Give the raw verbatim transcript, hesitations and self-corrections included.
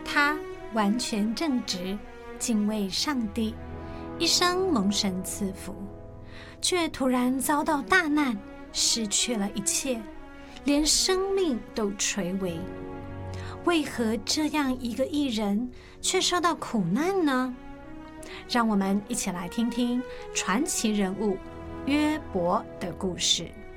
他完全正直，敬畏上帝，一生蒙神赐福，却突然遭到大难，失去了一切，连生命都垂危。为何这样一个义人却受到苦难呢？让我们一起来听听传奇人物约伯的故事。